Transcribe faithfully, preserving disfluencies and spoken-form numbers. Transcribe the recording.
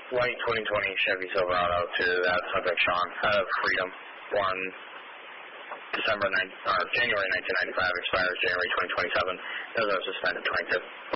white twenty twenty Chevy Silverado to that subject, Sean, out of Freedom, born December ninth, or January nineteen ninety-five, expires January twenty twenty-seven. Does have suspended twenty-two.